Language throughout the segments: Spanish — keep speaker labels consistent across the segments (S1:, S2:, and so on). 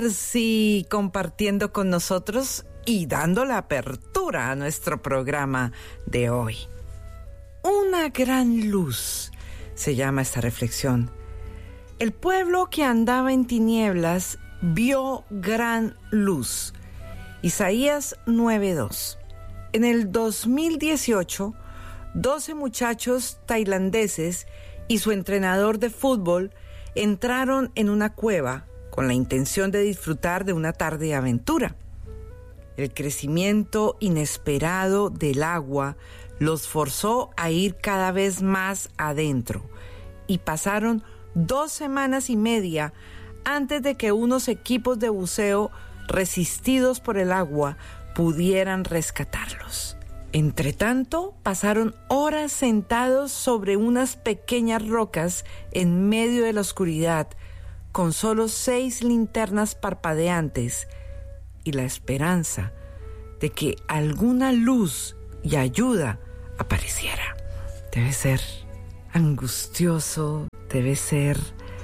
S1: Sí, compartiendo con nosotros y dando la apertura a nuestro programa de hoy. Una gran luz se llama esta reflexión. El pueblo que andaba en tinieblas vio gran luz. Isaías 9:2. En el 2018, 12 muchachos tailandeses y su entrenador de fútbol entraron en una cueva con la intención de disfrutar de una tarde de aventura. El crecimiento inesperado del agua los forzó a ir cada vez más adentro y pasaron 2 semanas y media antes de que unos equipos de buceo resistidos por el agua pudieran rescatarlos. Entretanto, pasaron horas sentados sobre unas pequeñas rocas en medio de la oscuridad, con solo 6 linternas parpadeantes y la esperanza de que alguna luz y ayuda apareciera. Debe ser angustioso, debe ser,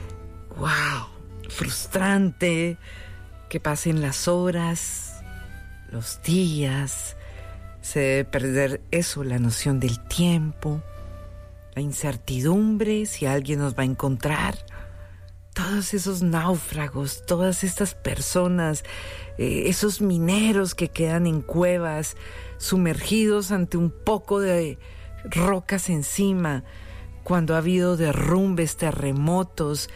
S1: frustrante que pasen las horas, los días. Se debe perder la noción del tiempo, la incertidumbre si alguien nos va a encontrar. Todos esos náufragos, todas estas personas, esos mineros que quedan en cuevas, sumergidos ante un poco de rocas encima, cuando ha habido derrumbes, terremotos.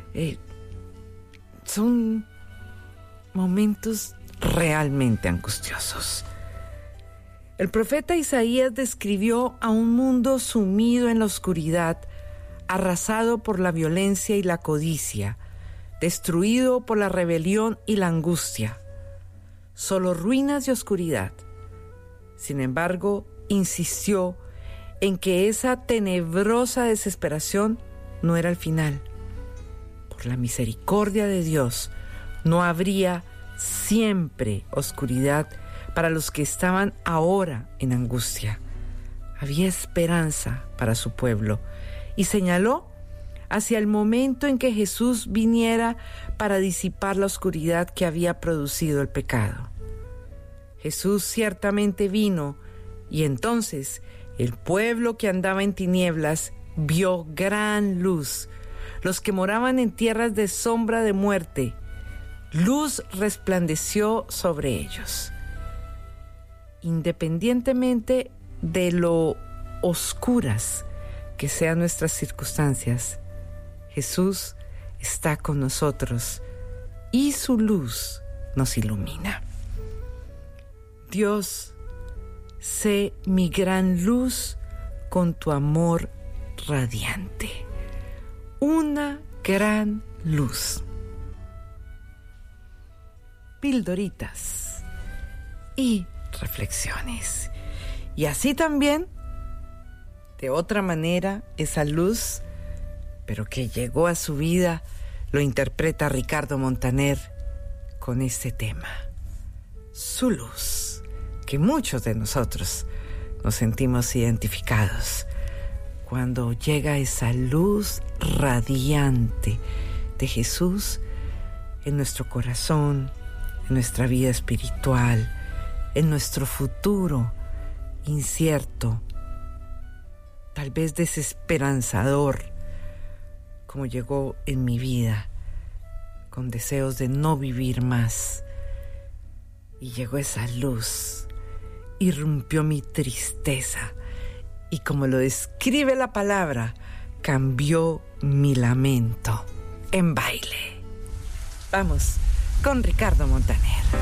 S1: Son momentos realmente angustiosos. El profeta Isaías describió a un mundo sumido en la oscuridad, arrasado por la violencia y la codicia, destruido por la rebelión y la angustia. Solo ruinas y oscuridad. Sin embargo, insistió en que esa tenebrosa desesperación no era el final. Por la misericordia de Dios, no habría siempre oscuridad para los que estaban ahora en angustia. Había esperanza para su pueblo. Y señaló hacia el momento en que Jesús viniera para disipar la oscuridad que había producido el pecado. Jesús ciertamente vino, y entonces el pueblo que andaba en tinieblas vio gran luz. Los que moraban en tierras de sombra de muerte, luz resplandeció sobre ellos. Independientemente de lo oscuras que sean nuestras circunstancias, Jesús está con nosotros y su luz nos ilumina. Dios, sé mi gran luz con tu amor radiante. Una gran luz. Pildoritas y reflexiones. Y así también, de otra manera, esa luz, pero que llegó a su vida, lo interpreta Ricardo Montaner con este tema. Su luz, que muchos de nosotros nos sentimos identificados cuando llega esa luz radiante de Jesús en nuestro corazón, en nuestra vida espiritual, en nuestro futuro incierto, tal vez desesperanzador, como llegó en mi vida, con deseos de no vivir más. Y llegó esa luz, irrumpió mi tristeza, y como lo describe la palabra, cambió mi lamento en baile. Vamos con Ricardo Montaner.